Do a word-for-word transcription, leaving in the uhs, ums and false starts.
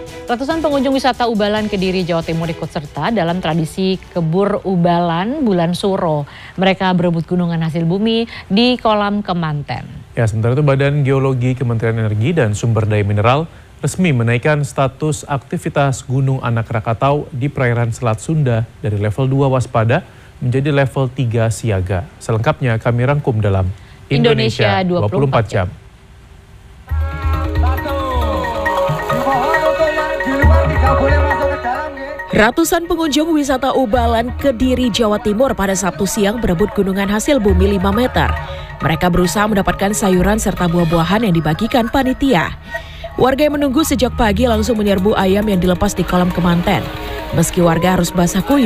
Ratusan pengunjung wisata Ubalan Kediri, Jawa Timur ikut serta dalam tradisi kebur Ubalan bulan Suro. Mereka berebut gunungan hasil bumi di kolam Kemanten. Ya, sementara itu Badan Geologi Kementerian Energi dan Sumber Daya Mineral resmi menaikkan status aktivitas Gunung Anak Rakatau di perairan Selat Sunda dari level dua waspada menjadi level tiga siaga. Selengkapnya kami rangkum dalam Indonesia, Indonesia dua puluh empat jam. Ratusan pengunjung wisata Ubalan Kediri, Jawa Timur pada Sabtu siang berebut gunungan hasil bumi lima meter. Mereka berusaha mendapatkan sayuran serta buah-buahan yang dibagikan panitia. Warga yang menunggu sejak pagi langsung menyerbu ayam yang dilepas di kolam Kemanten. Meski warga harus basah kuyup,